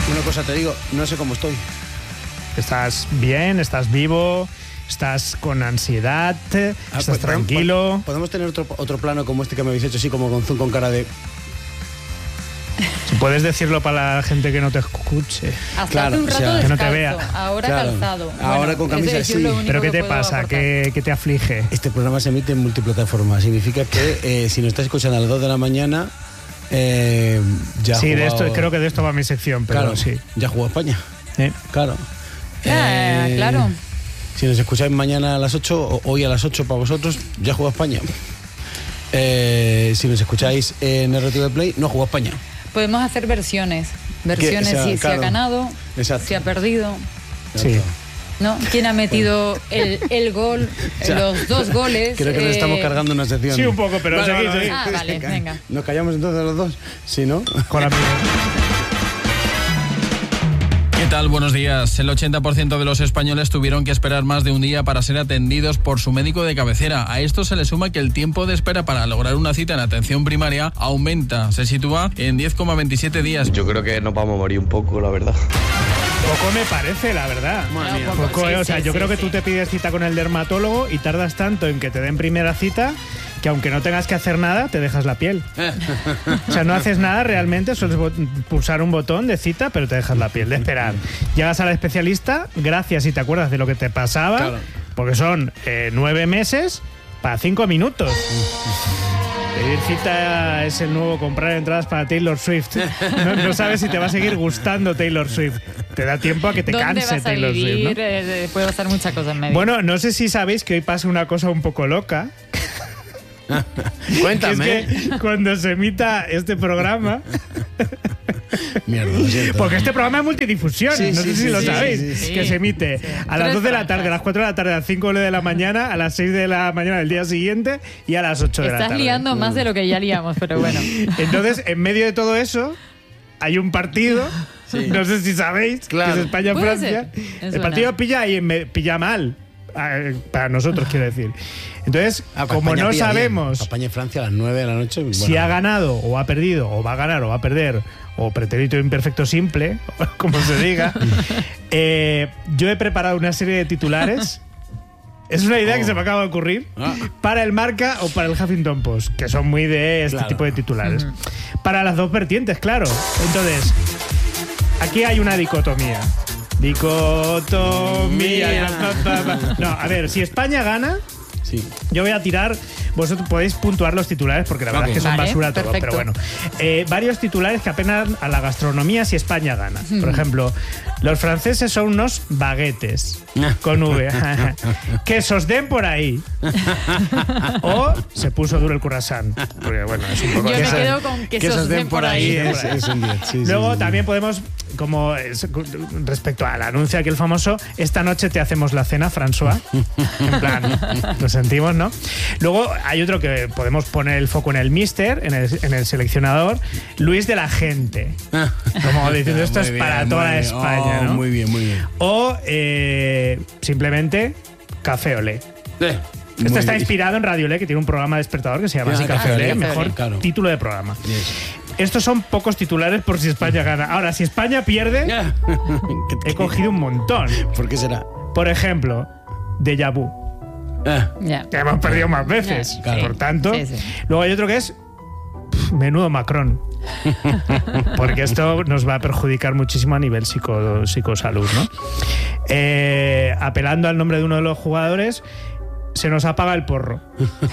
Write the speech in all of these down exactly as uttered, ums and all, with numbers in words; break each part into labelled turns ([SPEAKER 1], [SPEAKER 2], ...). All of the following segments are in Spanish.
[SPEAKER 1] Y una cosa te digo, no sé cómo estoy.
[SPEAKER 2] Estás bien, estás vivo, estás con ansiedad, ah, estás pues, tranquilo.
[SPEAKER 1] ¿Podemos tener otro, otro plano como este que me habéis hecho, así como con zoom, con cara de...
[SPEAKER 2] Si puedes decirlo para la gente que no te escuche.
[SPEAKER 3] Hasta
[SPEAKER 1] claro,
[SPEAKER 3] hace un rato
[SPEAKER 1] o sea,
[SPEAKER 3] descalzo,
[SPEAKER 2] que no te vea.
[SPEAKER 3] Ahora
[SPEAKER 1] claro,
[SPEAKER 3] calzado.
[SPEAKER 1] Ahora bueno, con camisa
[SPEAKER 3] es
[SPEAKER 1] sí.
[SPEAKER 2] ¿Pero qué te pasa? ¿Qué, ¿Qué te aflige?
[SPEAKER 1] Este programa se emite en multiplataformas. Significa que eh, si nos estás escuchando a las dos de la mañana, eh, ya
[SPEAKER 2] Sí,
[SPEAKER 1] jugado...
[SPEAKER 2] de esto, creo que de esto va mi sección, pero
[SPEAKER 1] claro,
[SPEAKER 2] sí.
[SPEAKER 1] Ya jugó España.
[SPEAKER 2] ¿Eh?
[SPEAKER 1] Claro.
[SPEAKER 3] Ah,
[SPEAKER 1] Eh,
[SPEAKER 3] claro.
[SPEAKER 1] Si nos escucháis mañana a las ocho, o hoy a las ocho para vosotros, ya jugó España. Eh, si nos escucháis en R T V Play, no jugó España.
[SPEAKER 3] Podemos hacer versiones. Versiones,
[SPEAKER 1] Que, o sea,
[SPEAKER 3] si,
[SPEAKER 1] claro.
[SPEAKER 3] si ha ganado,
[SPEAKER 1] Exacto.
[SPEAKER 3] si ha perdido.
[SPEAKER 2] Sí.
[SPEAKER 3] ¿No? ¿Quién ha metido el, el gol,
[SPEAKER 1] O sea,
[SPEAKER 3] los dos goles?
[SPEAKER 1] Creo que nos
[SPEAKER 3] eh,
[SPEAKER 1] estamos cargando una sección.
[SPEAKER 2] Sí, un poco, pero
[SPEAKER 1] Vale,
[SPEAKER 2] seguid,
[SPEAKER 1] vale,
[SPEAKER 2] seguid.
[SPEAKER 3] Ah, vale, venga.
[SPEAKER 1] ¿Nos callamos entonces los dos? Sí, ¿no?
[SPEAKER 2] Con amigos.
[SPEAKER 4] ¿Qué tal? Buenos días. El ochenta por ciento de los españoles tuvieron que esperar más de un día para ser atendidos por su médico de cabecera. A esto se le suma que el tiempo de espera para lograr una cita en atención primaria aumenta. Se sitúa en diez coma veintisiete días.
[SPEAKER 5] Yo creo que nos vamos a morir un poco, la verdad.
[SPEAKER 2] Poco me parece, la verdad.
[SPEAKER 3] Madre mía.
[SPEAKER 2] Poco,
[SPEAKER 3] Sí,
[SPEAKER 2] eh, o sea,
[SPEAKER 3] sí,
[SPEAKER 2] yo
[SPEAKER 3] sí,
[SPEAKER 2] creo que
[SPEAKER 3] sí.
[SPEAKER 2] tú te pides cita con el dermatólogo y tardas tanto en que te den primera cita que aunque no tengas que hacer nada, te dejas la piel. O sea, no haces nada realmente, sueles pulsar un botón de cita, pero te dejas la piel, de esperar. Llegas al especialista, gracias si te acuerdas de lo que te pasaba,
[SPEAKER 1] Claro.
[SPEAKER 2] porque son eh, nueve meses para cinco minutos. Pedir cita es el nuevo comprar entradas para Taylor Swift. No, no sabes si te va a seguir gustando Taylor Swift. Te da tiempo a que te
[SPEAKER 3] ¿Dónde
[SPEAKER 2] canse
[SPEAKER 3] vas a
[SPEAKER 2] Taylor
[SPEAKER 3] vivir?
[SPEAKER 2] Swift, ¿no?
[SPEAKER 3] Eh, puede pasar muchas cosas en medio.
[SPEAKER 2] Bueno, no sé si sabéis que hoy pasa una cosa un poco loca.
[SPEAKER 1] Cuéntame.
[SPEAKER 2] Que es que cuando se emita este programa...
[SPEAKER 1] Mierda, lo siento.
[SPEAKER 2] Porque este programa es multidifusión,
[SPEAKER 1] Sí,
[SPEAKER 2] no
[SPEAKER 1] sí,
[SPEAKER 2] sé si
[SPEAKER 1] sí,
[SPEAKER 2] lo
[SPEAKER 1] sí,
[SPEAKER 2] sabéis,
[SPEAKER 1] sí, sí.
[SPEAKER 2] que se emite
[SPEAKER 3] Sí.
[SPEAKER 2] a las
[SPEAKER 3] Tres
[SPEAKER 2] dos de la
[SPEAKER 3] franjas.
[SPEAKER 2] tarde, a las cuatro de la tarde, a las cinco de la mañana, a las seis de la mañana del día siguiente y a las ocho de la
[SPEAKER 3] Estás
[SPEAKER 2] tarde.
[SPEAKER 3] liando más de lo que ya liamos, pero bueno.
[SPEAKER 2] Entonces, en medio de todo eso, hay un partido,
[SPEAKER 1] Sí.
[SPEAKER 2] no sé si sabéis,
[SPEAKER 1] Claro.
[SPEAKER 2] que es España-Francia.
[SPEAKER 3] Puede ser. Es
[SPEAKER 2] El
[SPEAKER 3] buena.
[SPEAKER 2] partido pilla ahí, en me- pilla mal. eh, Para nosotros, quiero decir. Entonces,
[SPEAKER 1] Ah, para
[SPEAKER 2] como
[SPEAKER 1] España
[SPEAKER 2] no
[SPEAKER 1] pilla bien.
[SPEAKER 2] sabemos
[SPEAKER 1] Para España y Francia a las nueve de la noche.
[SPEAKER 2] si
[SPEAKER 1] bueno.
[SPEAKER 2] ha ganado o ha perdido, o va a ganar o va a perder, o pretérito imperfecto simple, como se diga, eh, yo he preparado una serie de titulares. Es una idea
[SPEAKER 1] Oh.
[SPEAKER 2] que se me acaba de ocurrir
[SPEAKER 1] Ah.
[SPEAKER 2] para el Marca o para el Huffington Post, que son muy de este
[SPEAKER 1] Claro.
[SPEAKER 2] tipo de titulares. Para las dos vertientes, claro. Entonces, aquí hay una dicotomía. Dicotomía. No, a ver, si España gana,
[SPEAKER 1] Sí.
[SPEAKER 2] yo voy a tirar. Vosotros podéis puntuar los titulares porque la verdad
[SPEAKER 1] Ok.
[SPEAKER 2] es que son
[SPEAKER 3] Vale,
[SPEAKER 2] basura todos,
[SPEAKER 3] perfecto.
[SPEAKER 2] pero bueno. Eh, varios titulares que apelan a la gastronomía si España gana. Por ejemplo, los franceses son unos baguetes con V. Que sos den por ahí. O se puso duro el currasán. Porque bueno, es un poco.
[SPEAKER 3] Yo me
[SPEAKER 2] queso-
[SPEAKER 3] quedo con que
[SPEAKER 1] esos
[SPEAKER 3] sos den por ahí.
[SPEAKER 1] Es, es un diez. Sí, sí,
[SPEAKER 2] Luego
[SPEAKER 1] sí.
[SPEAKER 2] también podemos, como es, respecto al anuncio aquel famoso, esta noche te hacemos la cena, François. En plan, lo sentimos, ¿no? Luego hay otro que podemos poner el foco en el mister, en el, en el seleccionador, Luis de la Gente. Como diciendo, esto
[SPEAKER 1] Muy
[SPEAKER 2] es
[SPEAKER 1] bien,
[SPEAKER 2] para
[SPEAKER 1] muy
[SPEAKER 2] toda
[SPEAKER 1] bien.
[SPEAKER 2] España,
[SPEAKER 1] Oh,
[SPEAKER 2] ¿no?
[SPEAKER 1] Muy bien, muy bien.
[SPEAKER 2] O eh, simplemente Café Olé.
[SPEAKER 1] Eh,
[SPEAKER 2] Esto
[SPEAKER 1] muy
[SPEAKER 2] está
[SPEAKER 1] bien.
[SPEAKER 2] inspirado en Radio Olé, que tiene un programa despertador que se llama
[SPEAKER 1] Ah,
[SPEAKER 2] así,
[SPEAKER 1] Café
[SPEAKER 2] Café Olé,
[SPEAKER 3] Olé,
[SPEAKER 2] mejor
[SPEAKER 1] claro.
[SPEAKER 2] título de programa.
[SPEAKER 1] Yes.
[SPEAKER 2] Estos son pocos titulares por si España gana. Ahora, si España pierde, he cogido un montón.
[SPEAKER 1] ¿Por qué será?
[SPEAKER 2] Por ejemplo, Déjà Vu,
[SPEAKER 1] Ah,
[SPEAKER 3] Ya.
[SPEAKER 2] que hemos perdido más veces.
[SPEAKER 3] Ya,
[SPEAKER 1] claro.
[SPEAKER 2] Por tanto,
[SPEAKER 3] Sí, sí.
[SPEAKER 2] luego hay otro que es pff, menudo Macron. Porque esto nos va a perjudicar muchísimo a nivel psico, psicosalud, ¿no? Eh, apelando al nombre de uno de los jugadores, se nos apaga el porro.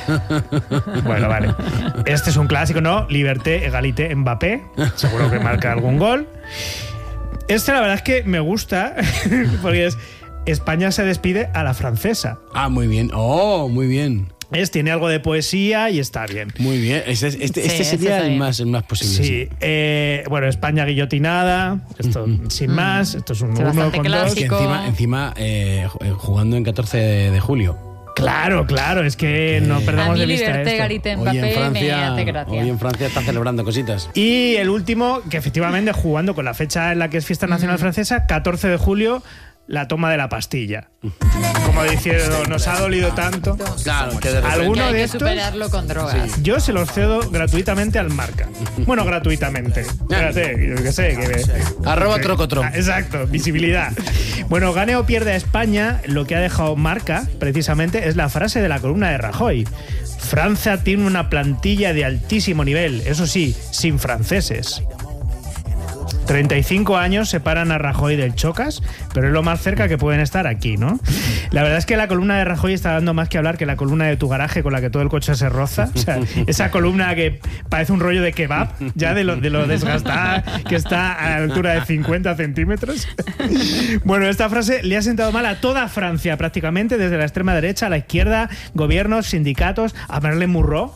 [SPEAKER 2] Bueno, vale. Este es un clásico, ¿no? Liberté, égalité, Mbappé. Seguro que marca algún gol. Este la verdad es que me gusta, porque es España se despide a la francesa.
[SPEAKER 1] ah, muy bien. Oh, muy bien.
[SPEAKER 2] Es, tiene algo de poesía y está bien.
[SPEAKER 1] Muy bien. Este, este, este
[SPEAKER 3] Sí, ese
[SPEAKER 1] sería
[SPEAKER 3] está
[SPEAKER 1] el
[SPEAKER 3] bien.
[SPEAKER 1] más, el más posible.
[SPEAKER 2] Sí, eh, bueno, España guillotinada, esto sin más, esto es un
[SPEAKER 3] Sí,
[SPEAKER 2] uno
[SPEAKER 3] bastante
[SPEAKER 2] con
[SPEAKER 1] Que
[SPEAKER 2] dos.
[SPEAKER 3] clásico.
[SPEAKER 1] encima, encima eh, jugando en catorce de julio.
[SPEAKER 2] Claro, claro, es que no
[SPEAKER 3] A
[SPEAKER 2] perdamos
[SPEAKER 3] mí
[SPEAKER 2] de vista
[SPEAKER 3] Liberté,
[SPEAKER 2] esto.
[SPEAKER 3] Garité,
[SPEAKER 1] Hoy en,
[SPEAKER 3] Mbappé me
[SPEAKER 1] Francia,
[SPEAKER 3] hace gracia.
[SPEAKER 1] hoy en Francia está celebrando cositas.
[SPEAKER 2] Y el último, que efectivamente jugando con la fecha en la que es fiesta nacional francesa, catorce de julio, la toma de la pastilla. Como diciendo, nos ha dolido tanto.
[SPEAKER 1] Claro, que de repente...
[SPEAKER 2] ¿Alguno
[SPEAKER 3] Que hay
[SPEAKER 2] de
[SPEAKER 3] que
[SPEAKER 2] estos?
[SPEAKER 3] superarlo con drogas.
[SPEAKER 2] Yo se los cedo gratuitamente al Marca. Bueno, gratuitamente. Espérate, yo qué sé. Que,
[SPEAKER 1] Arroba
[SPEAKER 2] que-
[SPEAKER 1] trocotro.
[SPEAKER 2] Ah, exacto, visibilidad. Bueno, gane o pierde a España, lo que ha dejado Marca, precisamente, es la frase de la columna de Rajoy. Francia tiene una plantilla de altísimo nivel, eso sí, sin franceses. treinta y cinco años separan a Rajoy del Chocas, pero es lo más cerca que pueden estar aquí, ¿no? La verdad es que la columna de Rajoy está dando más que hablar que la columna de tu garaje con la que todo el coche se roza. O sea, esa columna que parece un rollo de kebab, ya de lo, de lo desgastada que está a la altura de cincuenta centímetros. Bueno, esta frase le ha sentado mal a toda Francia, prácticamente, desde la extrema derecha a la izquierda, gobiernos, sindicatos, a Merlin Monroe,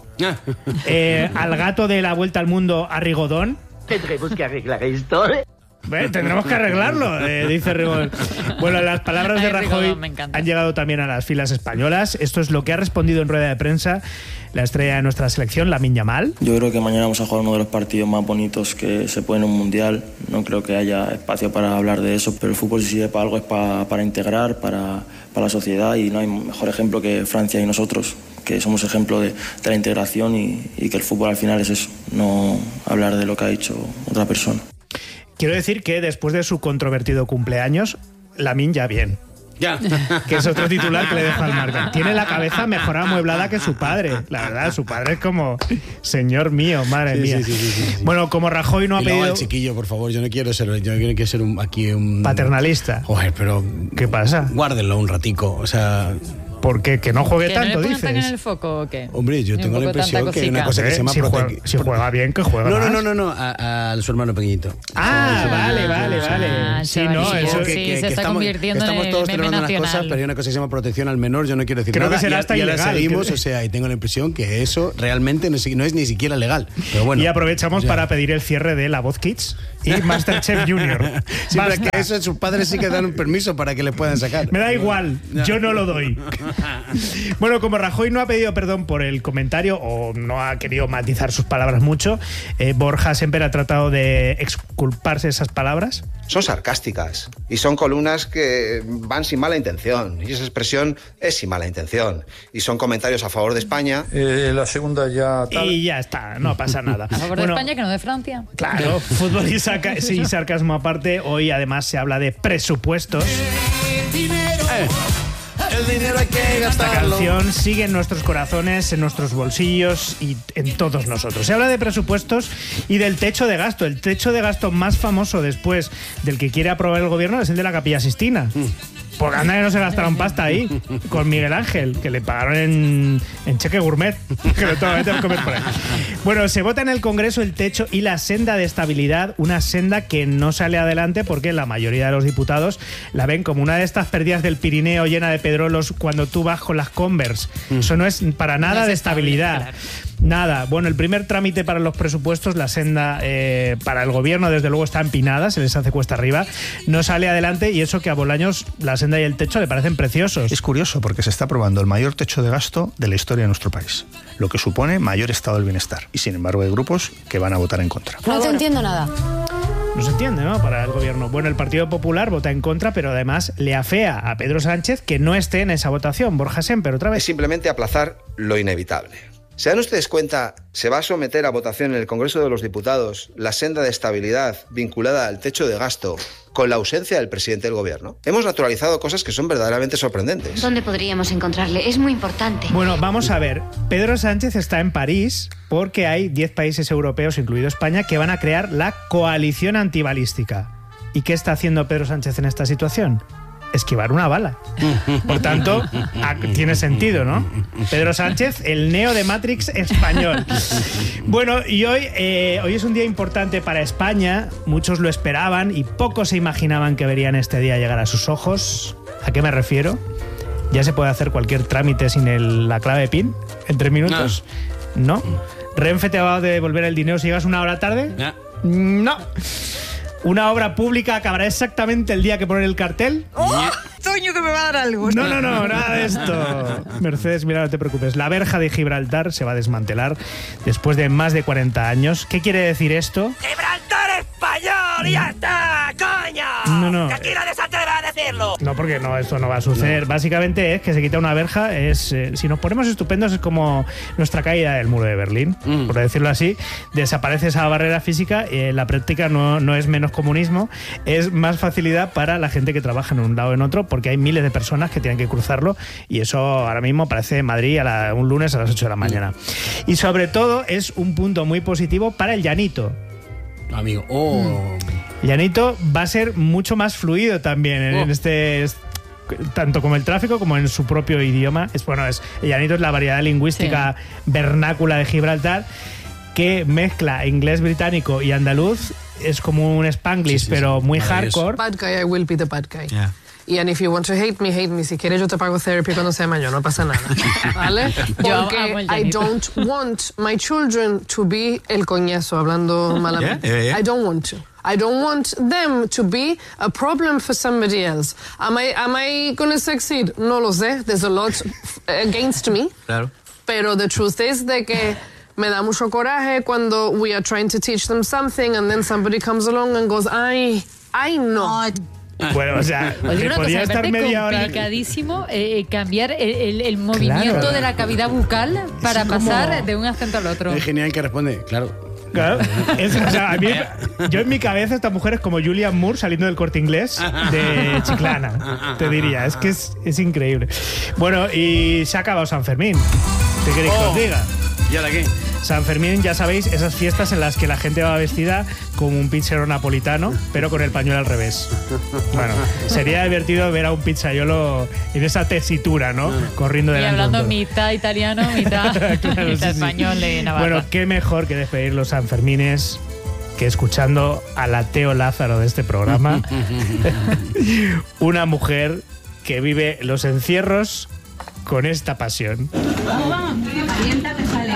[SPEAKER 2] eh, al gato de la vuelta al mundo, a Rigodón.
[SPEAKER 6] Tendremos que arreglar esto.
[SPEAKER 2] Bueno, tendremos que arreglarlo, eh, dice Rigodón. Bueno, las palabras de
[SPEAKER 3] Ay,
[SPEAKER 2] Rajoy
[SPEAKER 3] Rigodón, me encanta.
[SPEAKER 2] han llegado también a las filas españolas. Esto es lo que ha respondido en rueda de prensa la estrella de nuestra selección, Lamine Yamal.
[SPEAKER 7] Yo creo que mañana vamos a jugar uno de los partidos más bonitos que se puede en un mundial. No creo que haya espacio para hablar de eso, pero el fútbol si sirve para algo es para, para integrar, para, para la sociedad, y no hay mejor ejemplo que Francia y nosotros, que somos ejemplo de, de la integración y, y que el fútbol al final es eso, no hablar de lo que ha dicho otra persona.
[SPEAKER 2] Quiero decir que después de su controvertido cumpleaños, Lamine ya bien.
[SPEAKER 1] Ya.
[SPEAKER 2] Que es otro titular que le deja al Marca. Tiene la cabeza mejor amueblada que su padre. La verdad, su padre es como, señor mío, madre
[SPEAKER 1] Sí,
[SPEAKER 2] mía.
[SPEAKER 1] sí, sí, sí, sí, sí.
[SPEAKER 2] Bueno, como Rajoy no ha
[SPEAKER 1] Y luego
[SPEAKER 2] pedido
[SPEAKER 1] al chiquillo, por favor, yo no quiero ser, yo no quiero ser un, aquí un...
[SPEAKER 2] paternalista.
[SPEAKER 1] Joder, pero...
[SPEAKER 2] ¿Qué pasa?
[SPEAKER 1] Guárdenlo un ratico, o sea...
[SPEAKER 2] ¿Por qué? ¿Que no juegue
[SPEAKER 3] ¿Que no
[SPEAKER 2] tanto,
[SPEAKER 3] le pongan
[SPEAKER 2] dices?
[SPEAKER 3] tan en el foco o qué?
[SPEAKER 1] Hombre, yo
[SPEAKER 3] Ni un
[SPEAKER 1] tengo la
[SPEAKER 3] poco tanta
[SPEAKER 1] impresión que hay una
[SPEAKER 3] cosica.
[SPEAKER 1] cosa que se llama
[SPEAKER 2] si, juega,
[SPEAKER 1] prote-
[SPEAKER 2] si juega bien, que juega
[SPEAKER 1] No,
[SPEAKER 2] más.
[SPEAKER 1] no, no, no, no, a, a su hermano pequeñito.
[SPEAKER 2] Ah,
[SPEAKER 3] Ah,
[SPEAKER 2] vale, vale,
[SPEAKER 3] ah,
[SPEAKER 2] vale. Sí,
[SPEAKER 3] chavalillo.
[SPEAKER 2] no, eso
[SPEAKER 3] Sí, se está
[SPEAKER 1] estamos,
[SPEAKER 3] convirtiendo
[SPEAKER 1] estamos
[SPEAKER 3] en
[SPEAKER 1] todos
[SPEAKER 3] meme
[SPEAKER 1] celebrando las
[SPEAKER 3] nacional.
[SPEAKER 1] cosas, pero hay una cosa que se llama protección al menor, yo no quiero decir
[SPEAKER 2] Creo
[SPEAKER 1] nada.
[SPEAKER 2] que será
[SPEAKER 1] y,
[SPEAKER 2] hasta
[SPEAKER 1] y ahora
[SPEAKER 2] ilegal,
[SPEAKER 1] seguimos,
[SPEAKER 2] que-
[SPEAKER 1] o sea, y tengo la impresión que eso realmente no es, no es ni siquiera legal. Pero bueno.
[SPEAKER 2] Y aprovechamos
[SPEAKER 1] ya.
[SPEAKER 2] para pedir el cierre de La Voz Kids y Masterchef Junior.
[SPEAKER 1] Sí, pero es
[SPEAKER 2] Basta.
[SPEAKER 1] que eso sus padres sí que dan un permiso para que le puedan sacar.
[SPEAKER 2] Me da igual, yo no lo doy. Bueno, como Rajoy no ha pedido perdón por el comentario o no ha querido matizar sus palabras mucho, eh, Borja Semper ha tratado de exculparse esas palabras.
[SPEAKER 8] Son sarcásticas y son columnas que van sin mala intención, y esa expresión es sin mala intención, y son comentarios a favor de España.
[SPEAKER 9] Eh, la segunda ya tal.
[SPEAKER 2] Y ya está, no pasa nada.
[SPEAKER 3] A favor de
[SPEAKER 2] Bueno,
[SPEAKER 3] España, que no de Francia.
[SPEAKER 2] claro, fútbol y, saca- sí, sarcasmo aparte, hoy además se habla de presupuestos.
[SPEAKER 1] El dinero hay que
[SPEAKER 2] Esta
[SPEAKER 1] gastarlo.
[SPEAKER 2] canción sigue en nuestros corazones, en nuestros bolsillos y en todos nosotros. Se habla de presupuestos y del techo de gasto. El techo de gasto más famoso después del que quiere aprobar el gobierno es el de la Capilla Sixtina. Porque anda que no se gastaron pasta ahí con Miguel Ángel, que le pagaron en, en cheque gourmet, que lo tengo que comer por ahí. Bueno, se vota en el Congreso el techo y la senda de estabilidad, una senda que no sale adelante porque la mayoría de los diputados la ven como una de estas perdidas del Pirineo llena de pedrolos cuando tú vas con las Converse. Eso no es para nada
[SPEAKER 3] No es
[SPEAKER 2] de
[SPEAKER 3] estable,
[SPEAKER 2] estabilidad.
[SPEAKER 3] claro.
[SPEAKER 2] Nada. Bueno, el primer trámite para los presupuestos, la senda eh, para el gobierno, desde luego está empinada, se les hace cuesta arriba, no sale adelante, y eso que a Bolaños la senda y el techo le parecen preciosos.
[SPEAKER 10] Es curioso porque se está aprobando el mayor techo de gasto de la historia de nuestro país, lo que supone mayor estado del bienestar. Y sin embargo hay grupos que van a votar en contra.
[SPEAKER 11] No te entiendo nada.
[SPEAKER 2] No se entiende, ¿no? Para el gobierno. Bueno, el Partido Popular vota en contra, pero además le afea a Pedro Sánchez que no esté en esa votación. Borja Semper, otra
[SPEAKER 8] Es
[SPEAKER 2] vez.
[SPEAKER 8] simplemente aplazar lo inevitable. ¿Se dan ustedes cuenta? Se va a someter a votación en el Congreso de los Diputados la senda de estabilidad vinculada al techo de gasto con la ausencia del presidente del gobierno. Hemos naturalizado cosas que son verdaderamente sorprendentes.
[SPEAKER 11] ¿Dónde podríamos encontrarle? Es muy importante.
[SPEAKER 2] Bueno, vamos a ver. Pedro Sánchez está en París porque hay diez países europeos, incluido España, que van a crear la coalición antibalística. ¿Y qué está haciendo Pedro Sánchez en esta situación? Esquivar una bala. Por tanto, a- tiene sentido, ¿no? Pedro Sánchez, el neo de Matrix español. Bueno, y hoy, eh, hoy es un día importante para España. Muchos lo esperaban y pocos se imaginaban que verían este día llegar a sus ojos. ¿A qué me refiero? Ya se puede hacer cualquier trámite sin el- la clave PIN en tres minutos. ¿No? ¿Renfe te va a devolver el dinero si llegas una hora tarde?
[SPEAKER 1] Ya.
[SPEAKER 2] No. ¿Una obra pública acabará exactamente el día que ponen el cartel?
[SPEAKER 3] Sueño que me va a dar algo.
[SPEAKER 2] No, no, no, nada de esto. Mercedes, mira, no te preocupes. La verja de Gibraltar se va a desmantelar después de más de cuarenta años. ¿Qué quiere decir esto?
[SPEAKER 6] ¡Gibraltar español! ¡Ya está, coño!
[SPEAKER 2] No, no.
[SPEAKER 6] ¡Que aquí nadie se atreve a decirlo!
[SPEAKER 2] No, no, porque no, esto no va a suceder. No. Básicamente es que se quita una verja. Es eh, si nos ponemos estupendos es como nuestra caída del muro de Berlín, mm. por decirlo así. Desaparece esa barrera física y en la práctica no, no es menos comunismo, es más facilidad para la gente que trabaja en un lado o en otro, porque hay miles de personas que tienen que cruzarlo y eso ahora mismo parece Madrid a la, un lunes a las ocho de la mañana. Mm. Y sobre todo es un punto muy positivo para el llanito.
[SPEAKER 1] Amigo, oh.
[SPEAKER 2] El llanito va a ser mucho más fluido también en, oh. en este... tanto como el tráfico como en su propio idioma. Es, bueno, es, el llanito es la variedad lingüística sí. vernácula de Gibraltar que mezcla inglés británico y andaluz. Es como un Spanglish, sí, sí, pero sí. muy hardcore.
[SPEAKER 12] Bad guy, I will be the bad guy. Yeah. And if you want to hate me, hate me. Si quieres yo te pago therapy cuando sea mayor, no pasa nada, ¿vale? Porque I don't want my children to be el coñazo, hablando malamente. Yeah, yeah, yeah. I don't want to. I don't want them to be a problem for somebody else. Am I, am I going to succeed? No lo sé. There's a lot against me.
[SPEAKER 1] Claro.
[SPEAKER 12] Pero the truth is de que me da mucho coraje cuando we are trying to teach them something and then somebody comes along and goes, ay, ay no.
[SPEAKER 2] Bueno, o sea,
[SPEAKER 3] Oye, una
[SPEAKER 2] podía
[SPEAKER 3] cosa,
[SPEAKER 2] estar media hora.
[SPEAKER 3] complicadísimo eh, cambiar el, el, el movimiento claro. de la cavidad bucal para como... pasar de un acento al otro.
[SPEAKER 1] Es genial que responde, claro.
[SPEAKER 2] Claro. Es, o sea, a mí, yo en mi cabeza esta mujer es como Julianne Moore saliendo del Corte Inglés de Chiclana, te diría. Es que es, es increíble. Bueno, y se ha acabado San Fermín. ¿Qué queréis oh. que os diga?
[SPEAKER 1] ¿Y ahora qué?
[SPEAKER 2] San Fermín, ya sabéis, esas fiestas en las que la gente va vestida como un pizzero napolitano, pero con el pañuelo al revés. Bueno, sería divertido ver a un pizzaiolo en esa tesitura, ¿no? Corriendo delante.
[SPEAKER 3] Y hablando mitad italiano, mitad, claro, mitad sí, español sí. de Navarra.
[SPEAKER 2] Bueno, qué mejor que despedir los Sanfermines que escuchando al ateo Lázaro de este programa. Una mujer que vive los encierros con esta pasión.
[SPEAKER 13] Vamos, vamos, calienta que sales.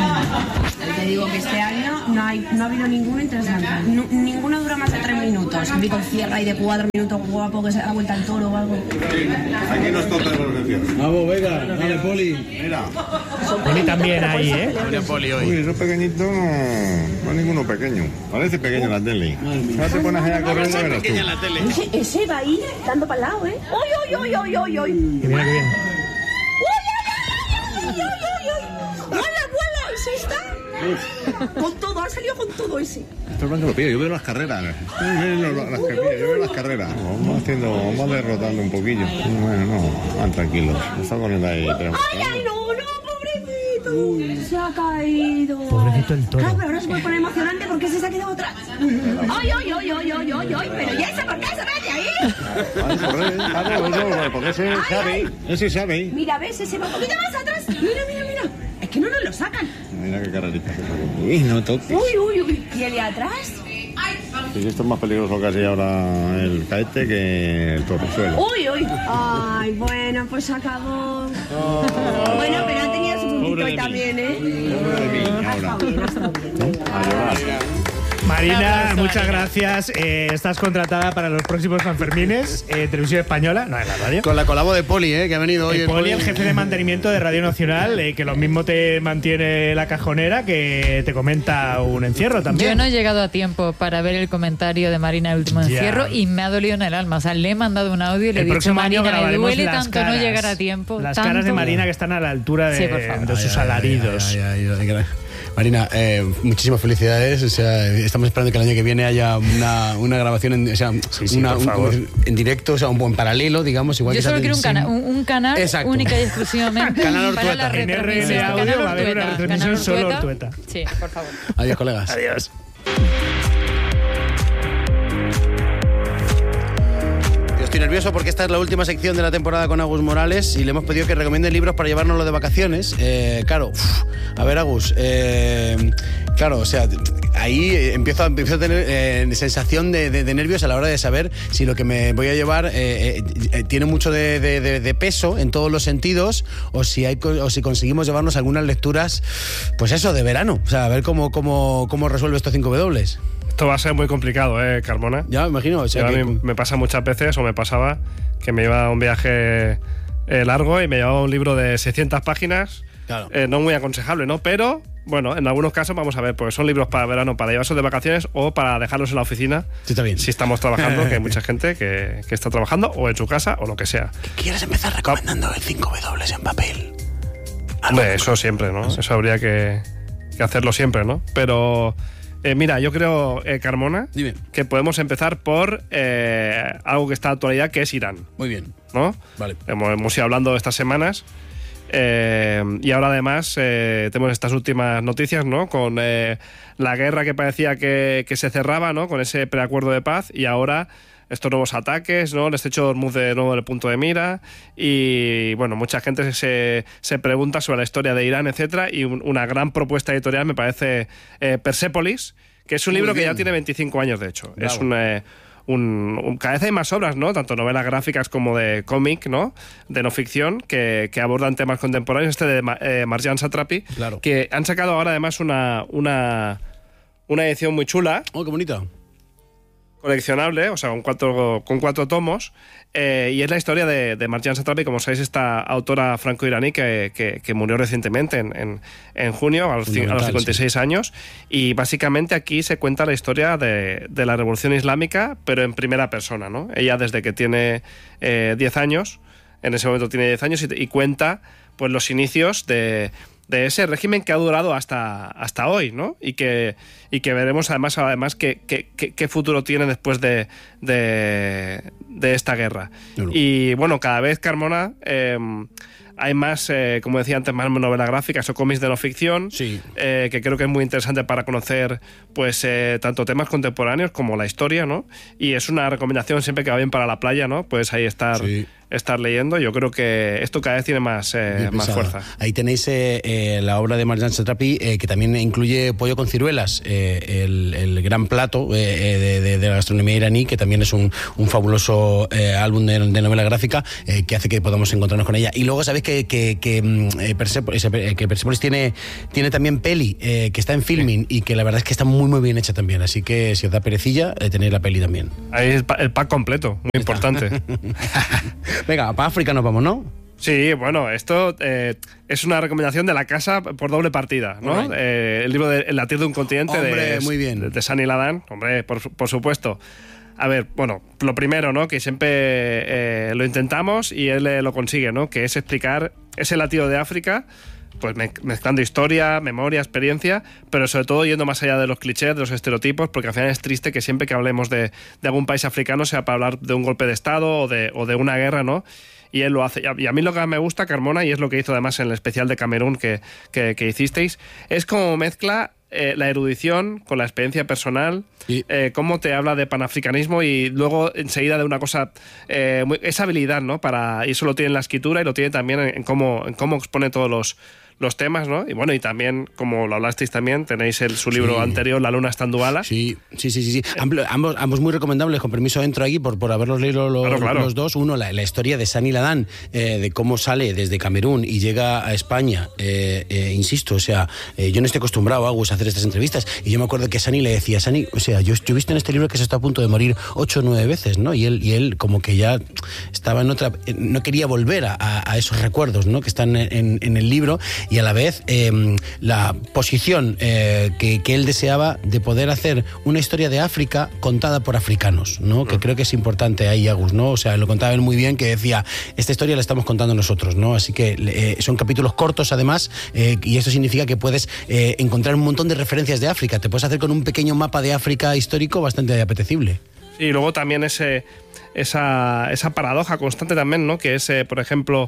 [SPEAKER 13] Te digo que este año no, hay, no ha habido ninguno interesante. No, ninguno dura más de tres minutos. Vi con cierra y de cuatro minutos guapo que se da vuelta al toro o algo.
[SPEAKER 14] Aquí nos toca los encierros.
[SPEAKER 1] Vamos, venga, dale, Poli.
[SPEAKER 14] Mira.
[SPEAKER 2] Poli también ahí, ¿eh?
[SPEAKER 4] Viene Poli hoy.
[SPEAKER 14] Uy, esos pequeñitos no, no ninguno pequeño. Parece pequeño en la tele. Ahora te pones allá corriendo y verás tú.
[SPEAKER 13] Ese, ese va ahí dando para el lado, ¿eh? ¡Oy, oy, oy, oy, oy, oy!
[SPEAKER 2] Que viene, que viene.
[SPEAKER 13] ¡Vuela, vuela! ¿Ese está? Con todo, ha salido con todo ese.
[SPEAKER 14] Esto es blanco lo pillo, yo veo las carreras. Yo veo las carreras. Vamos haciendo, vamos derrotando un poquillo. Bueno, no, van tranquilos. Está corriendo ahí.
[SPEAKER 13] ¡Ay, ay, no, no, pobrecito! Uy. Se ha caído.
[SPEAKER 2] Pobrecito el toro.
[SPEAKER 13] Claro, pero ahora se puede poner emocionante porque ese se ha quedado atrás. ¡Ay, ay, ay, ay, ay, ay, ay! Pero ya ese, ¿por qué se mete ahí?
[SPEAKER 14] Ay, corre, claro, porque ese sabe, ese sabe.
[SPEAKER 13] Mira, ves, ese va un poquito más atrás. Mira, mira, mira. Es que no nos lo sacan.
[SPEAKER 14] Mira qué carrerita. Uy, no toques.
[SPEAKER 13] Uy, uy, uy. ¿Y el de atrás?
[SPEAKER 14] Sí, esto es más peligroso casi ahora el caete que el torresuelo.
[SPEAKER 13] Uy, uy. Ay, bueno, pues acabó. Oh. Bueno, pero ha tenido su puntito hoy también, ¿eh?
[SPEAKER 14] Pobre de mí, ahora. A llorar.
[SPEAKER 2] Marina, muchas gracias. Eh, estás contratada para los próximos Sanfermines, eh, Televisión Española, no en la radio.
[SPEAKER 1] Con la colabo de Poli, eh, que ha venido hoy.
[SPEAKER 2] El
[SPEAKER 1] el
[SPEAKER 2] Poli,
[SPEAKER 1] Poli,
[SPEAKER 2] el jefe de mantenimiento de Radio Nacional, eh, que lo mismo te mantiene la cajonera que te comenta un encierro también.
[SPEAKER 3] Yo no he llegado a tiempo para ver el comentario de Marina el último
[SPEAKER 2] Ya.
[SPEAKER 3] encierro y me ha dolido en el alma. O sea, le he mandado un audio y le he dicho, Marina, me duele tanto
[SPEAKER 2] caras,
[SPEAKER 3] no llegar a tiempo.
[SPEAKER 2] Las
[SPEAKER 3] tanto.
[SPEAKER 2] caras de Marina que están a la altura de,
[SPEAKER 3] Sí, por favor.
[SPEAKER 2] de sus alaridos.
[SPEAKER 1] Ay, ay, ay, ay, ay. Marina, eh, muchísimas felicidades. O sea, estamos esperando que el año que viene haya una, una grabación en, o sea,
[SPEAKER 2] sí, sí,
[SPEAKER 1] una,
[SPEAKER 2] por favor.
[SPEAKER 1] Un, en directo, o sea, un buen paralelo, digamos. Igual
[SPEAKER 3] Yo
[SPEAKER 1] que
[SPEAKER 3] solo
[SPEAKER 1] se
[SPEAKER 3] quiero un,
[SPEAKER 1] hacen
[SPEAKER 3] cana,
[SPEAKER 1] sin...
[SPEAKER 3] un, un canal
[SPEAKER 1] Exacto.
[SPEAKER 3] única y exclusivamente
[SPEAKER 1] Canal
[SPEAKER 3] para
[SPEAKER 1] Ortueta.
[SPEAKER 3] la
[SPEAKER 2] En R
[SPEAKER 3] retransmisión.
[SPEAKER 2] N audio
[SPEAKER 3] Canal
[SPEAKER 2] va a haber una
[SPEAKER 3] Ortueta.
[SPEAKER 2] retransmisión
[SPEAKER 3] Canal
[SPEAKER 2] solo
[SPEAKER 3] Ortueta.
[SPEAKER 2] Ortueta.
[SPEAKER 3] Sí, por favor.
[SPEAKER 1] Adiós, colegas.
[SPEAKER 2] Adiós.
[SPEAKER 1] Estoy nervioso porque esta es la última sección de la temporada con Agus Morales y le hemos pedido que recomiende libros para llevárnoslo de vacaciones. Eh, claro, uf, a ver, Agus, eh, claro, o sea, ahí empiezo, empiezo a tener eh, sensación de, de, de nervios a la hora de saber si lo que me voy a llevar eh, eh, tiene mucho de, de, de, de peso en todos los sentidos o si, hay, o si conseguimos llevarnos algunas lecturas, pues eso, de verano. O sea, a ver cómo, cómo, cómo resuelve estos cinco W.
[SPEAKER 15] Esto va a ser muy complicado, ¿eh, Carmona?
[SPEAKER 1] Ya, me imagino. O sea, que...
[SPEAKER 15] A mí me pasa muchas veces, o me pasaba, que me iba a un viaje eh, largo y me llevaba un libro de seiscientas páginas.
[SPEAKER 1] Claro.
[SPEAKER 15] Eh, no muy aconsejable, ¿no? Pero bueno, en algunos casos vamos a ver, porque son libros para verano, para llevarse de vacaciones o para dejarlos en la oficina.
[SPEAKER 1] Sí, está bien.
[SPEAKER 15] Si estamos trabajando, que hay mucha gente que, que está trabajando, o en su casa, o lo que sea.
[SPEAKER 1] ¿Quieres empezar recomendando el cinco W en papel?
[SPEAKER 15] Hombre, eso siempre, ¿no? Eso habría que, que hacerlo siempre, ¿no? Pero... Eh, mira, yo creo, eh, Carmona,
[SPEAKER 1] Dime.
[SPEAKER 15] que podemos empezar por eh, algo que está de actualidad, que es Irán.
[SPEAKER 1] Muy bien.
[SPEAKER 15] ¿No?
[SPEAKER 1] Vale.
[SPEAKER 15] Hemos, hemos ido hablando estas semanas eh, y ahora además eh, tenemos estas últimas noticias, ¿no? Con eh, la guerra que parecía que, que se cerraba, ¿no? Con ese preacuerdo de paz, y ahora estos nuevos ataques, ¿no? El estrecho de Hormuz de nuevo en el punto de mira, y bueno, mucha gente se, se pregunta sobre la historia de Irán, etcétera, y un, una gran propuesta editorial me parece eh, Persépolis, que es un
[SPEAKER 1] Muy
[SPEAKER 15] libro
[SPEAKER 1] bien.
[SPEAKER 15] que ya tiene veinticinco años, de hecho.
[SPEAKER 1] Bravo.
[SPEAKER 15] Es un, eh, un, un- cada vez hay más obras, ¿no? Tanto novelas gráficas como de cómic, ¿no? De no ficción, que, que abordan temas contemporáneos. Este de Ma- eh, Marjan Satrapi,
[SPEAKER 1] Claro.
[SPEAKER 15] que han sacado ahora además una, una, una edición muy chula,
[SPEAKER 1] Oh, qué bonita.
[SPEAKER 15] coleccionable, o sea, con cuatro, con cuatro tomos, eh, y es la historia de, de Marjan Satrapi, como sabéis, esta autora franco-iraní que, que, que murió recientemente en, en, en junio, a los, ci- a los
[SPEAKER 1] Fundamental,
[SPEAKER 15] cincuenta y seis años, y básicamente aquí se cuenta la historia de, de la Revolución Islámica, pero en primera persona, ¿no? Ella desde que tiene eh, diez años, en ese momento tiene diez años, y, y cuenta pues los inicios de... de ese régimen que ha durado hasta, hasta hoy, ¿no? Y que, y que veremos además, además qué, qué, qué- qué futuro tiene después de, de, de esta guerra.
[SPEAKER 1] Claro.
[SPEAKER 15] Y bueno, cada vez, Carmona, eh, hay más, eh, como decía antes, más novelas gráficas o cómics de no ficción,
[SPEAKER 1] Sí.
[SPEAKER 15] eh, que creo que es muy interesante para conocer pues eh, tanto temas contemporáneos como la historia, ¿no? Y es una recomendación siempre que va bien para la playa, ¿no? Puedes ahí estar,
[SPEAKER 1] Sí.
[SPEAKER 15] estar leyendo. Yo creo que esto cada vez tiene más, eh,
[SPEAKER 1] Bien
[SPEAKER 15] más
[SPEAKER 1] pesada.
[SPEAKER 15] fuerza.
[SPEAKER 1] Ahí tenéis eh, eh, la obra de Marjan Satrapi, eh, que también incluye pollo con ciruelas, eh, el, el gran plato eh, eh, de, de- de la gastronomía iraní, que también es un, un fabuloso eh, álbum de, de novela gráfica eh, que hace que podamos encontrarnos con ella. Y luego sabéis que, que, que, mm, eh, Persepolis, eh, que Persepolis tiene, tiene también peli, eh, que está en filming y que la verdad es que está muy muy bien hecha también. Así que si os da perecilla, eh, tenéis la peli también.
[SPEAKER 15] Ahí el, pa- el pack completo, muy importante.
[SPEAKER 1] Venga, para África nos vamos, ¿no?
[SPEAKER 15] Sí, bueno, esto eh, es una recomendación de la casa por doble partida, ¿no?
[SPEAKER 1] Alright.
[SPEAKER 15] Eh, el libro de El latir de un continente
[SPEAKER 1] Hombre,
[SPEAKER 15] de,
[SPEAKER 1] muy bien.
[SPEAKER 15] de, de Sunny Ladan, hombre, por, su- por supuesto. A ver, bueno, lo primero, ¿no? Que siempre eh, lo intentamos y él eh, lo consigue, ¿no? Que es explicar ese latido de África, pues me- mezclando historia, memoria, experiencia, pero sobre todo yendo más allá de los clichés, de los estereotipos, porque al final es triste que siempre que hablemos de, de algún país africano sea para hablar de un golpe de Estado o de, o de una guerra, ¿no? Y él lo hace. Y a- Y a mí lo que me gusta, Carmona, y es lo que hizo además en el especial de Camerún que, que, que hicisteis, es como mezcla eh, la erudición con la experiencia personal, eh, cómo te habla de panafricanismo y luego enseguida de una cosa, eh, muy- esa habilidad, ¿no? Para, y eso lo tiene en la escritura y lo tiene también en, en cómo, en cómo expone todos los los temas, ¿no? Y bueno, y también, como lo hablasteis también, tenéis el, su libro
[SPEAKER 1] Sí.
[SPEAKER 15] anterior, La luna está en Duala.
[SPEAKER 1] Sí, sí, sí, sí. sí. Ambos, ambos, ambos muy recomendables, con permiso entro aquí por, por haberlos leído los,
[SPEAKER 15] Claro, claro.
[SPEAKER 1] los dos. Uno, la, la historia de Sunny Ladan, eh, de cómo sale desde Camerún y llega a España. Eh, eh, insisto, o sea, eh, yo no estoy acostumbrado, Agus, a hacer estas entrevistas. Y yo me acuerdo que Sunny le decía, Sunny, o sea, yo, yo he visto en este libro que se está a punto de morir ocho o nueve veces, ¿no? Y él, y él como que ya estaba en otra... No quería volver a, a esos recuerdos, ¿no? Que están en, en el libro, y a la vez... Eh, la posición eh, que, que él deseaba de poder hacer una historia de África contada por africanos, ¿no? Que creo que es importante ahí, Agus, ¿no? O sea, lo contaba él muy bien, que decía, esta historia la estamos contando nosotros, ¿no? Así que eh, son capítulos cortos, además, eh, y esto significa que puedes eh, encontrar un montón de referencias de África. Te puedes hacer con un pequeño mapa de África histórico bastante apetecible.
[SPEAKER 15] Y luego también ese, esa, esa paradoja constante también, ¿no? Que es, eh, por ejemplo,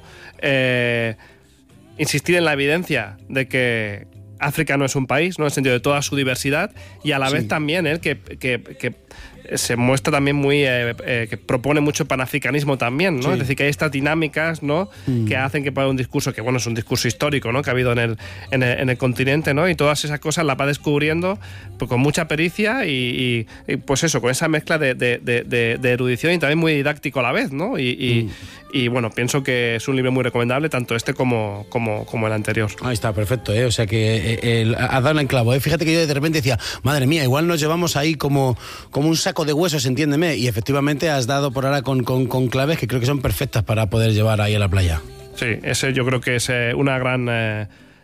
[SPEAKER 15] eh, insistir en la evidencia de que África no es un país, ¿no? En el sentido de toda su diversidad, y a la
[SPEAKER 1] Sí.
[SPEAKER 15] vez también él que, que, que se muestra también muy eh, eh, que propone mucho panafricanismo también, ¿no?
[SPEAKER 1] Sí.
[SPEAKER 15] Es decir, que hay estas dinámicas, ¿no?
[SPEAKER 1] Mm.
[SPEAKER 15] Que hacen que pueda un discurso que, bueno, es un discurso histórico, ¿no? Que ha habido en el, en el, en el continente, ¿no? Y todas esas cosas las va descubriendo pues, con mucha pericia y, y- y, pues eso, con esa mezcla de, de- de- de- de erudición y también muy didáctico a la vez, ¿no? Y, y, y, bueno, pienso que es un libro muy recomendable, tanto este como, como, como el anterior.
[SPEAKER 1] Ahí está, perfecto, ¿eh? O sea que eh, el, has dado en clavo, ¿eh? Fíjate que yo de repente decía, madre mía, igual nos llevamos ahí como, como un saco de huesos, entiéndeme, y efectivamente has dado por ahora con, con, con claves que creo que son perfectas para poder llevar ahí a la playa.
[SPEAKER 15] Sí, ese yo creo que es eh, una gran... eh,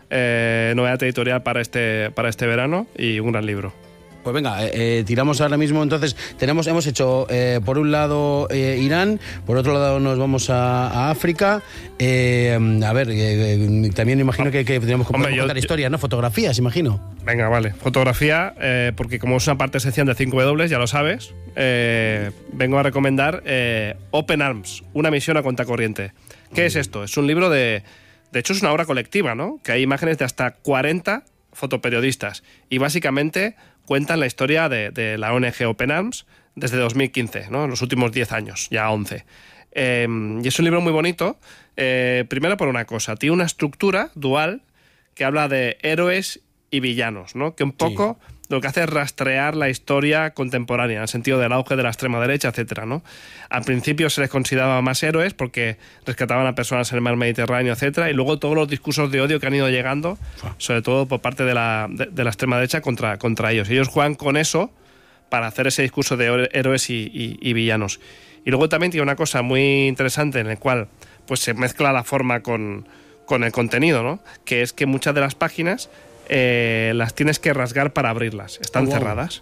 [SPEAKER 15] eh, novedad editorial para este, para este verano y un gran libro.
[SPEAKER 1] Pues venga, eh, eh, tiramos ahora mismo. Entonces, tenemos, hemos hecho eh, por un lado eh, Irán, por otro lado nos vamos a, a África. Eh, a ver, eh, también imagino que, que tenemos que
[SPEAKER 15] Hombre,
[SPEAKER 1] contar
[SPEAKER 15] yo,
[SPEAKER 1] historias, ¿no? Fotografías, imagino.
[SPEAKER 15] Venga, vale. Fotografía, eh, porque como es una parte esencial de cinco doble u, ya lo sabes, eh, vengo a recomendar eh, Open Arms, una misión a contracorriente. ¿Qué es esto? Es un libro de... De hecho, es una obra colectiva, ¿no? Que hay imágenes de hasta cuarenta fotoperiodistas y básicamente cuentan la historia de, de la O N G Open Arms desde dos mil quince, ¿no? En los últimos diez años, ya once. Eh, y es un libro muy bonito, eh, primero por una cosa, tiene una estructura dual que habla de héroes y villanos, ¿no? Que un poco sí. Lo que hace es rastrear la historia contemporánea, en el sentido del auge de la extrema derecha, etcétera, ¿no? Al principio se les consideraba más héroes porque rescataban a personas en el mar Mediterráneo, etcétera, y luego todos los discursos de odio que han ido llegando, sobre todo por parte de la, de, de la extrema derecha contra, contra ellos. Ellos juegan con eso para hacer ese discurso de héroes y, y, y villanos. Y luego también tiene una cosa muy interesante en la cual pues, se mezcla la forma con, con el contenido, ¿no? Que es que muchas de las páginas eh, las tienes que rasgar para abrirlas. Están oh, wow. cerradas.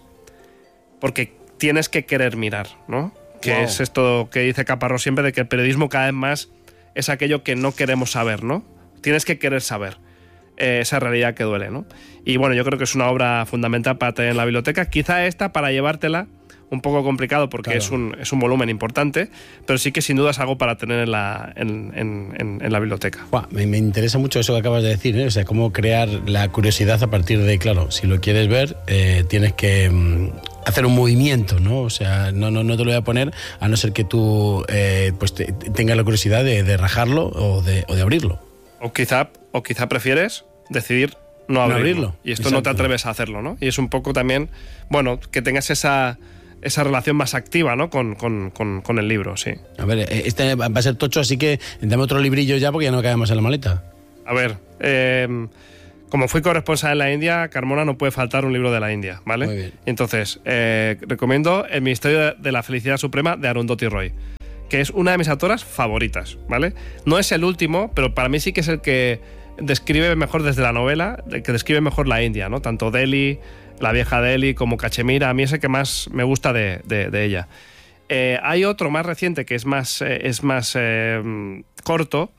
[SPEAKER 15] Porque tienes que querer mirar, ¿no? Que wow. es esto que dice Caparrós siempre, de que el periodismo cada vez más es aquello que no queremos saber, ¿no? Tienes que querer saber eh, esa realidad que duele, ¿no? Y bueno, yo creo que es una obra fundamental para tener en la biblioteca. Quizá esta, para llevártela, un poco complicado porque claro. es, un, es un volumen importante, pero sí que sin duda es algo para tener en la, en, en, en, en la biblioteca.
[SPEAKER 1] Wow, me, me interesa mucho eso que acabas de decir, ¿eh? O sea, cómo crear la curiosidad a partir de, claro, si lo quieres ver, eh, tienes que mm, hacer un movimiento, ¿no? O sea, no, no, no te lo voy a poner a no ser que tú eh, pues te, tengas la curiosidad de, de rajarlo o de, o de abrirlo.
[SPEAKER 15] O quizá, o quizá prefieres decidir no abrirlo. No abrirlo. Y esto Exacto. no te atreves a hacerlo, ¿no? Y es un poco también, bueno, que tengas esa... esa relación más activa, ¿no? Con, con, con, con el libro, sí.
[SPEAKER 1] A ver, este va a ser tocho, así que dame otro librillo ya porque ya no cae más en la maleta.
[SPEAKER 15] A ver, eh, como fui corresponsal en la India, Carmona, no puede faltar un libro de la India, ¿vale?
[SPEAKER 1] Muy bien.
[SPEAKER 15] Entonces, eh, recomiendo El Ministerio de la Felicidad Suprema de Arundhati Roy, que es una de mis autoras favoritas, ¿vale? No es el último, pero para mí sí que es el que describe mejor desde la novela, el que describe mejor la India, ¿no? Tanto Delhi, la vieja Delhi, como Cachemira, a mí es el que más me gusta de, de, de ella. Eh, hay otro más reciente que es más, eh, es más eh, corto,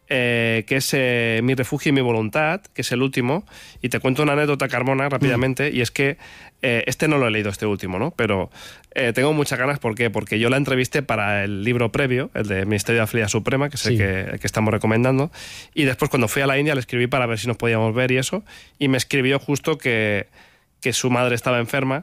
[SPEAKER 15] eh, que es eh, Mi refugio y mi voluntad, que es el último, y te cuento una anécdota, Carmona, rápidamente, mm. y es que eh, este no lo he leído, este último, ¿no? Pero eh, tengo muchas ganas, ¿por qué? Porque yo la entrevisté para el libro previo, el de Ministerio de la Felicidad Suprema, que es sí. el, que, el que estamos recomendando, y después cuando fui a la India le escribí para ver si nos podíamos ver y eso, y me escribió justo que que su madre estaba enferma,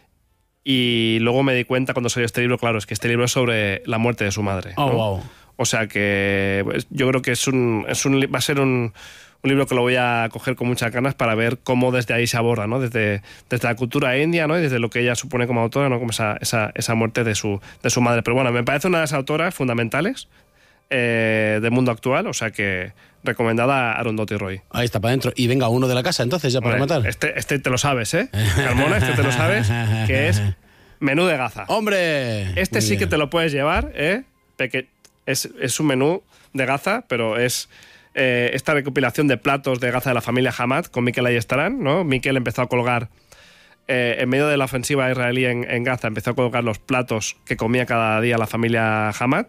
[SPEAKER 15] y luego me di cuenta cuando salió este libro, claro, es que este libro es sobre la muerte de su madre,
[SPEAKER 1] oh,
[SPEAKER 15] ¿no?
[SPEAKER 1] wow.
[SPEAKER 15] O sea que pues, yo creo que es un, es un va a ser un, un libro que lo voy a coger con muchas ganas para ver cómo desde ahí se aborda, ¿no? Desde, desde la cultura india, ¿no? Y desde lo que ella supone como autora, ¿no? Como esa, esa, esa muerte de su, de su madre. Pero bueno, me parece una de las autoras fundamentales eh, del mundo actual, o sea que recomendada a Arundhati Roy.
[SPEAKER 1] Ahí está, para adentro. Y venga, uno de la casa, entonces, ya para
[SPEAKER 15] Hombre,
[SPEAKER 1] matar.
[SPEAKER 15] Este, este te lo sabes, ¿eh? Carmona, este te lo sabes, que es Menú de Gaza.
[SPEAKER 1] ¡Hombre!
[SPEAKER 15] Este Muy sí bien. Que te lo puedes llevar, ¿eh? Porque es, es un menú de Gaza, pero es eh, esta recopilación de platos de Gaza de la familia Hamad con Miquel Ayestarán, ¿no? Miquel empezó a colgar, eh, en medio de la ofensiva israelí en, en Gaza, empezó a colgar los platos que comía cada día la familia Hamad.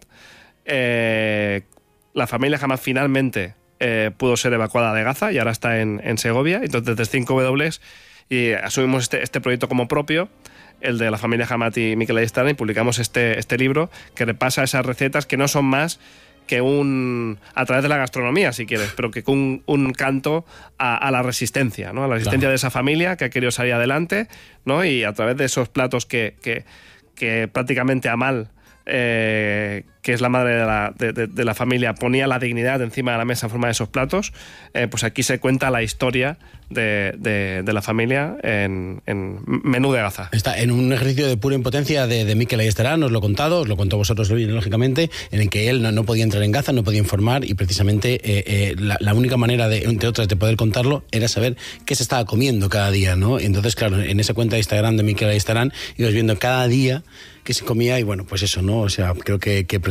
[SPEAKER 15] Eh, la familia Hamad finalmente Eh, pudo ser evacuada de Gaza y ahora está en, en Segovia. Entonces desde cinco doble u y asumimos este, este proyecto como propio, el de la familia Hamad y Miquel Ayestarán, y publicamos este, este libro que repasa esas recetas que no son más que un, a través de la gastronomía, si quieres, pero que un, un canto a, a la resistencia, ¿no? A la resistencia claro. de esa familia que ha querido salir adelante, ¿no? Y a través de esos platos que, que, que prácticamente a mal Eh, que es la madre de la, de, de, de la familia, ponía la dignidad encima de la mesa en forma de esos platos, eh, pues aquí se cuenta la historia de, de, de la familia en, en Menú de Gaza.
[SPEAKER 1] Está en un ejercicio de pura impotencia de, de Miquel Ayestarán, os lo he contado, os lo contó vosotros lógicamente, en el que él no, no podía entrar en Gaza, no podía informar, y precisamente eh, eh, la, la única manera, de, entre otras, de poder contarlo era saber qué se estaba comiendo cada día, ¿no? Y entonces, claro, en esa cuenta de Instagram de Miquel Ayestarán ibas viendo cada día que se comía, y bueno, pues eso, ¿no? O sea, creo que, que precisamente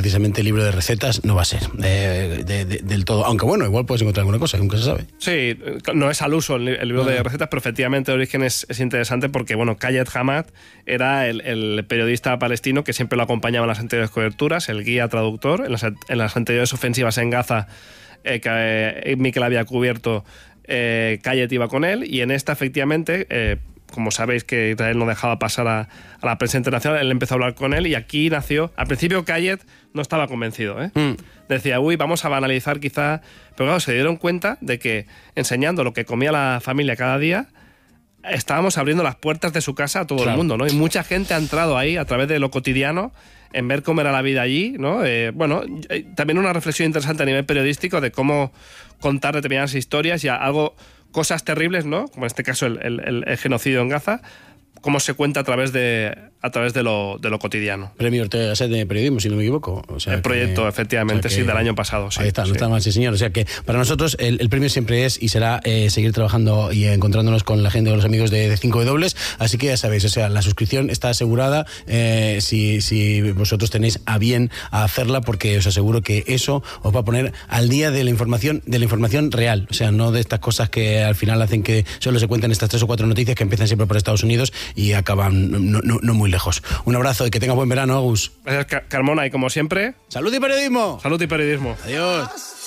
[SPEAKER 1] precisamente libro de recetas no va a ser eh, de, de, del todo. Aunque bueno, igual puedes encontrar alguna cosa, nunca se sabe.
[SPEAKER 15] Sí, no es al uso el, el libro no. de recetas, pero efectivamente el origen es, es interesante porque, bueno, Khaled Hamad era el, el periodista palestino que siempre lo acompañaba en las anteriores coberturas, el guía traductor. En las, en las anteriores ofensivas en Gaza, eh, que eh, Mikel había cubierto, eh, Khaled iba con él, y en esta, efectivamente, eh, como sabéis que Israel no dejaba pasar a, a la prensa internacional, él empezó a hablar con él y aquí nació. Al principio Khaled no estaba convencido, ¿eh? Mm. Decía, uy, vamos a banalizar quizá... Pero claro, se dieron cuenta de que enseñando lo que comía la familia cada día, estábamos abriendo las puertas de su casa a todo claro. el mundo, ¿no? Y mucha gente ha entrado ahí a través de lo cotidiano, en ver cómo era la vida allí, ¿no? Eh, bueno, también una reflexión interesante a nivel periodístico de cómo contar determinadas historias y algo... cosas terribles, ¿no? Como en este caso el, el, el genocidio en Gaza, cómo se cuenta a través de a través de lo, de lo cotidiano.
[SPEAKER 1] Premio Ortega Gasset de periodismo, si no me equivoco. O sea
[SPEAKER 15] el proyecto,
[SPEAKER 1] que,
[SPEAKER 15] efectivamente, o sea que, sí, del año pasado. Sí,
[SPEAKER 1] ahí está,
[SPEAKER 15] sí.
[SPEAKER 1] no está mal, sí, señor. O sea que para nosotros el, el premio siempre es y será eh, seguir trabajando y encontrándonos con la gente, con los amigos de, de cinco doble. Así que ya sabéis, o sea, la suscripción está asegurada eh, si, si vosotros tenéis a bien a hacerla, porque os aseguro que eso os va a poner al día de la información, de la información real. O sea, no de estas cosas que al final hacen que solo se cuenten estas tres o cuatro noticias que empiezan siempre por Estados Unidos y acaban no, no, no muy lejos. Un abrazo y que tengas buen verano, Agus.
[SPEAKER 15] Gracias, Carmona, y como siempre...
[SPEAKER 1] ¡Salud y periodismo!
[SPEAKER 15] ¡Salud y periodismo!
[SPEAKER 1] Adiós.